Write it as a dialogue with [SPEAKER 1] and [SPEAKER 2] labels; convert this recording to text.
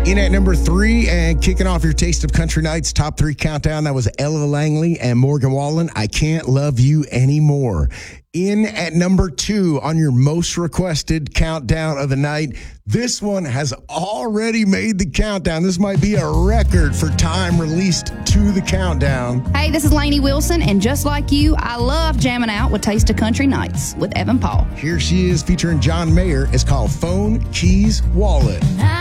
[SPEAKER 1] In at number 3 and kicking off your Taste of Country Nights top 3 countdown, that was Ella Langley and Morgan Wallen, I Can't Love You Anymore. In at number 2 on your most requested countdown of the night, this one has already made the countdown. This might be a record for time released to the countdown.
[SPEAKER 2] Hey, this is Lainey Wilson, and just like you, I love jamming out with Taste of Country Nights with Evan Paul.
[SPEAKER 1] Here she is featuring John Mayer. It's called Phone, Keys, Wallet.